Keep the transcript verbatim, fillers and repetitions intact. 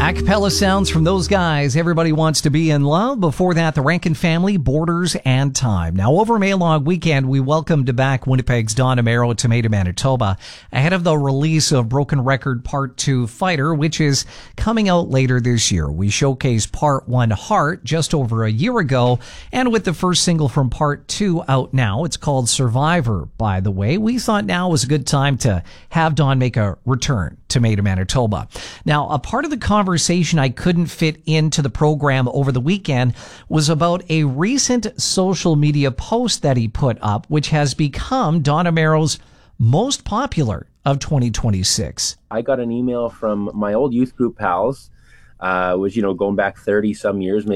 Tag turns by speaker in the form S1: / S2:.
S1: A cappella sounds from those guys. Everybody Wants to Be in Love. Before that, the Rankin Family, Borders and Time. Now, over May long weekend, we welcomed back Winnipeg's Don Amero to Made in Manitoba ahead of the release of Broken Record Part two Fighter, which is coming out later this year. We showcased Part one Heart just over a year ago, and with the first single from Part two out now, it's called Survivor, by the way. We thought now was a good time to have Don make a return to Made in Manitoba. Now, a part of the conversation I couldn't fit into the program over the weekend was about a recent social media post that he put up, which has become Don Amero's most popular of twenty twenty-six.
S2: I got an email from my old youth group pals, uh, was, you know, going back thirty some years, maybe